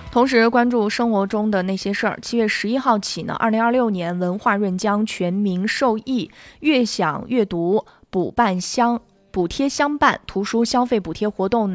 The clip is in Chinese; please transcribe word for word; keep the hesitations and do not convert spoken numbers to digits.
同时关注生活中的那些事儿。七月十一号起呢，二零二六年文化润将全民受益悦享阅读补办相补贴相伴图书消费补贴活动呢。